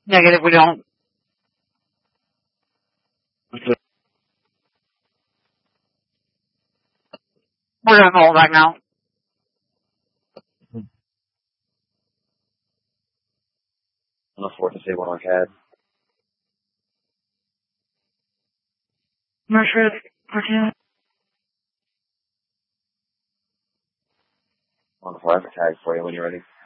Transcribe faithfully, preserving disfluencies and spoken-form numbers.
Negative, we don't. We're gonna hold right now. On the fourth to say one more CAD. Mercer, Virginia. On the five tag for you when you're ready.